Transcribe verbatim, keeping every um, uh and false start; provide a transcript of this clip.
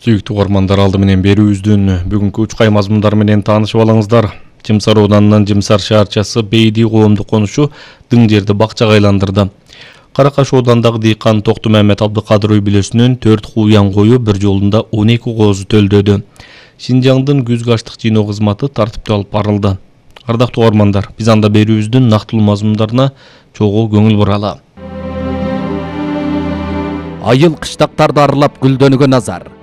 Сүйүктүү угармандар, алды менен берүүбүздүн бүгүнкү үч кай мазмундар менен таанышып алыңыздар. Жымсар ауданынан Жымсар шаарчасы Бейди коомдук конушу дың жерди бакчага айландырды. Каракаш аудандагы дыйкан Токту Мамет Абдыкадыр үй бүлөсүнүн төрт куян кою бир жолунда он эки коозу төлдөдү. Шинжаңдын күзгү аштык жыйноо кызматы тартиптүү алып барылды. Ардактуу угармандар, биз анда берүүбүздүн нактылуу мазмундарына чогуу көңүл буралы. Айыл кыштактарды аралап гүлдөнгөн Назар.